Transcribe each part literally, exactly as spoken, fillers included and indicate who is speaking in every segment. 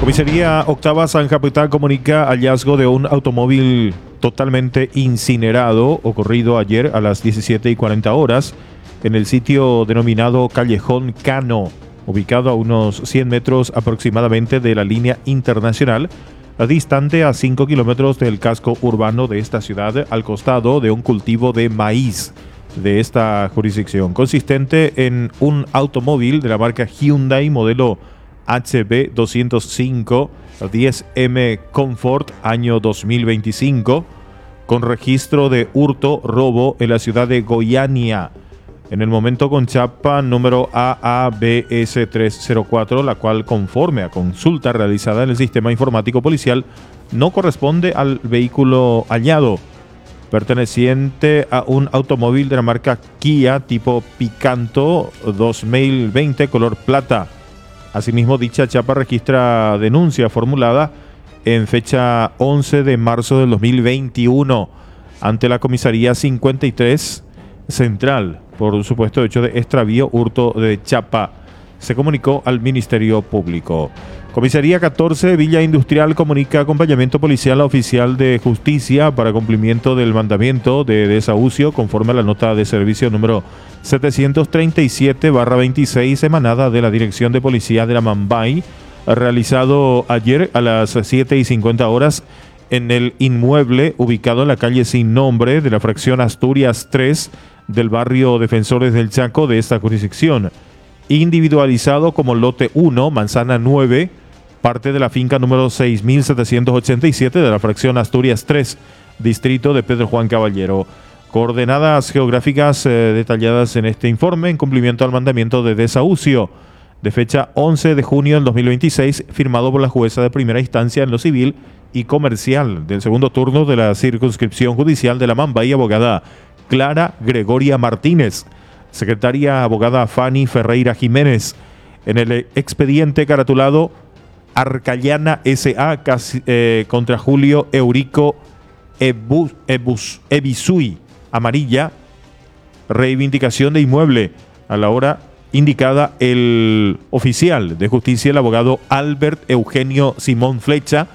Speaker 1: Comisaría Octava San Capitán comunica hallazgo de un automóvil totalmente incinerado ocurrido ayer a las diecisiete y cuarenta horas en el sitio denominado Callejón Cano, ubicado a unos cien metros aproximadamente de la línea internacional, distante a cinco kilómetros del casco urbano de esta ciudad, al costado de un cultivo de maíz de esta jurisdicción, consistente en un automóvil de la marca Hyundai modelo H B doscientos cinco diez M Comfort año dos mil veinticinco, con registro de hurto robo en la ciudad de Goiânia, en el momento con chapa número A A B S trescientos cuatro, la cual, conforme a consulta realizada en el sistema informático policial, no corresponde al vehículo hallado, perteneciente a un automóvil de la marca Kia tipo Picanto dos mil veinte color plata. Asimismo, dicha chapa registra denuncia formulada en fecha once de marzo del dos mil veintiuno ante la comisaría cincuenta y tres Central por un supuesto hecho de extravío, hurto de chapa. Se comunicó al Ministerio Público. Comisaría catorce Villa Industrial comunica acompañamiento policial a oficial de justicia para cumplimiento del mandamiento de desahucio conforme a la nota de servicio número setecientos treinta y siete barra veintiséis emanada de la Dirección de Policía de la Mambay, realizado ayer a las siete y cincuenta horas en el inmueble ubicado en la calle sin nombre de la fracción Asturias tres del barrio Defensores del Chaco de esta jurisdicción, individualizado como lote uno, manzana nueve, parte de la finca número seis mil setecientos ochenta y siete de la fracción Asturias tres, distrito de Pedro Juan Caballero. Coordenadas geográficas eh, detalladas en este informe en cumplimiento al mandamiento de desahucio de fecha once de junio del dos mil veintiséis, firmado por la jueza de primera instancia en lo civil y comercial del segundo turno de la circunscripción judicial de la Mambay, abogada Clara Gregoria Martínez, secretaria abogada Fanny Ferreira Jiménez, en el expediente caratulado Arcayana S A casi, eh, contra Julio Eurico Ebus, Ebus, Ebisui Amarilla, reivindicación de inmueble. A la hora indicada, el oficial de justicia, el abogado Albert Eugenio Simón Flecha,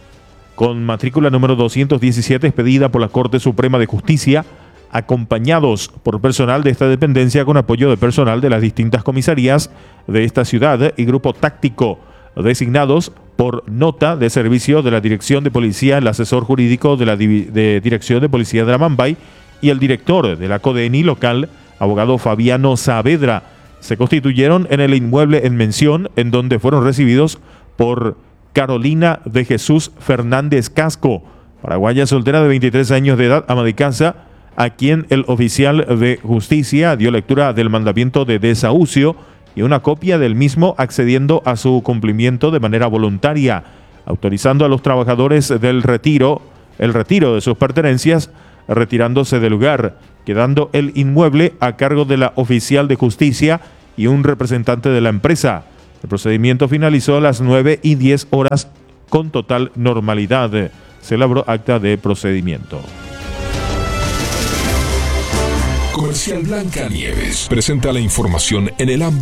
Speaker 1: con matrícula número doscientos diecisiete, expedida por la Corte Suprema de Justicia, acompañados por personal de esta dependencia con apoyo de personal de las distintas comisarías de esta ciudad y grupo táctico, designados por nota de servicio de la Dirección de Policía, el asesor jurídico de la Div- de Dirección de Policía de la Mambay y el director de la CODENI local, abogado Fabiano Saavedra, se constituyeron en el inmueble en mención, en donde fueron recibidos por Carolina de Jesús Fernández Casco, paraguaya soltera de veintitrés años de edad, ama de casa, a quien el oficial de justicia dio lectura del mandamiento de desahucio y una copia del mismo, accediendo a su cumplimiento de manera voluntaria, autorizando a los trabajadores del retiro, el retiro de sus pertenencias, retirándose del lugar, quedando el inmueble a cargo de la oficial de justicia y un representante de la empresa. El procedimiento finalizó a las nueve y diez horas con total normalidad. Se elaboró acta de procedimiento.
Speaker 2: Comercial Blancanieves presenta la información en el ámbito